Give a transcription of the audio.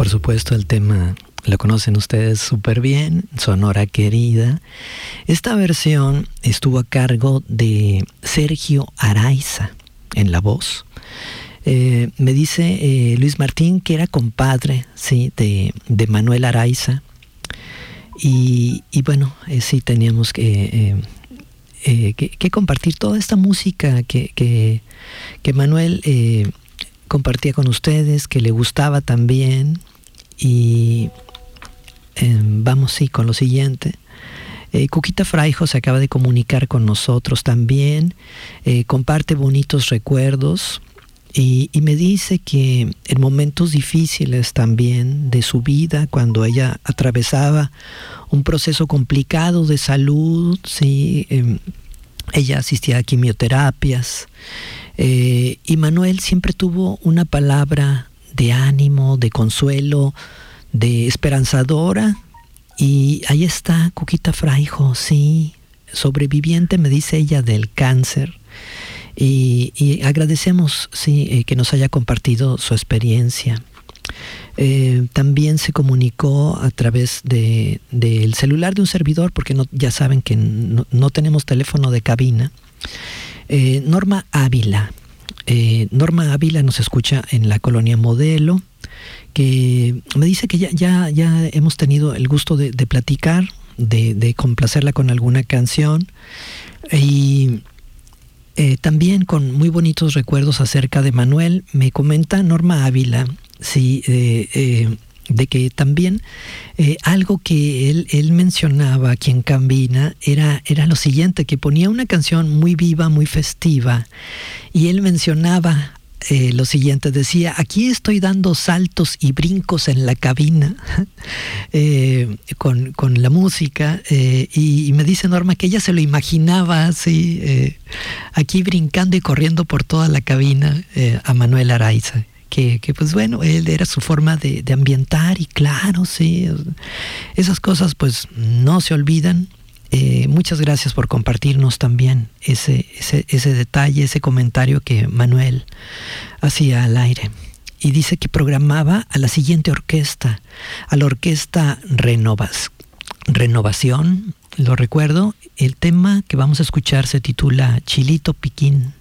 por supuesto, el tema lo conocen ustedes súper bien, Sonora Querida. Esta versión estuvo a cargo de Sergio Araiza en la voz. Me dice Luis Martín que era compadre, sí, de Manuel Araiza. Y bueno, sí teníamos que compartir toda esta música que Manuel compartía con ustedes, que le gustaba también. Y vamos, sí, con lo siguiente. Cuquita Fraijo se acaba de comunicar con nosotros también, comparte bonitos recuerdos y me dice que en momentos difíciles también de su vida, cuando ella atravesaba un proceso complicado de salud, sí, ella asistía a quimioterapias, y Manuel siempre tuvo una palabra de ánimo, de consuelo, de esperanzadora. Y ahí está Cuquita Fraijo, sí, sobreviviente, me dice ella, del cáncer. Y agradecemos, sí, que nos haya compartido su experiencia. También se comunicó a través del celular de un servidor, porque ya saben que no tenemos teléfono de cabina. Norma Ávila. Norma Ávila nos escucha en la Colonia Modelo, que me dice que ya hemos tenido el gusto de platicar, de complacerla con alguna canción, y también con muy bonitos recuerdos acerca de Manuel. Me comenta Norma Ávila, sí, de que también algo que él mencionaba aquí en cabina era lo siguiente, que ponía una canción muy viva, muy festiva, y él mencionaba lo siguiente, decía: aquí estoy dando saltos y brincos en la cabina con la música, y me dice Norma que ella se lo imaginaba así, aquí brincando y corriendo por toda la cabina, a Manuel Araiza. Que pues bueno, él era su forma de ambientar, y claro, sí, esas cosas pues no se olvidan. Muchas gracias por compartirnos también ese detalle, ese comentario que Manuel hacía al aire. Y dice que programaba a la siguiente orquesta, a la orquesta Renovación. Lo recuerdo, el tema que vamos a escuchar se titula Chilito Piquín.